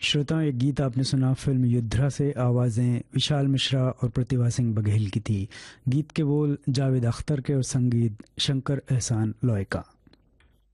श्रोताओं, एक गीत आपने सुना फिल्म युद्धा से। आवाज़ें विशाल मिश्रा और प्रतिभा सिंह बघेल की थी। गीत के बोल जावेद अख्तर के और संगीत शंकर एहसान लॉय का।